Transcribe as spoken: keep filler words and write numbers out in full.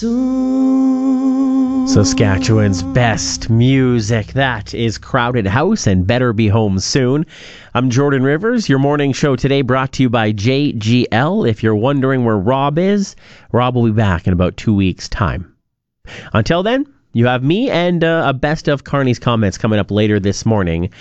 Saskatchewan's best music. That is Crowded House and Better Be Home Soon. I'm Jordan Rivers. Your morning show today brought to you by J G L. If you're wondering where Rob is, Rob will be back in about two weeks' time. Until then, you have me and uh, a best of Carney's comments coming up later this morning.